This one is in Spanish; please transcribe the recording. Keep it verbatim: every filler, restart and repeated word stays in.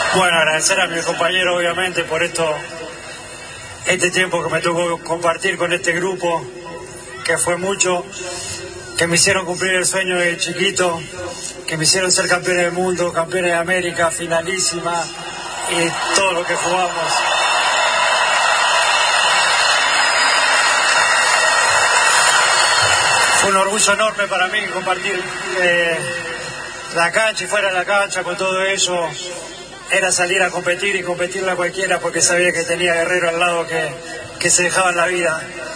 Bueno, agradecer a mi compañero obviamente por esto, este tiempo que me tocó compartir con este grupo, que fue mucho, que me hicieron cumplir el sueño de chiquito, que me hicieron ser campeones del mundo, campeones de América, finalísima y todo lo que jugamos. Fue un orgullo enorme para mí compartir eh, la cancha y fuera de la cancha con todo eso. Era salir a competir y competirla a cualquiera porque sabía que tenía guerreros al lado que, que se dejaban la vida.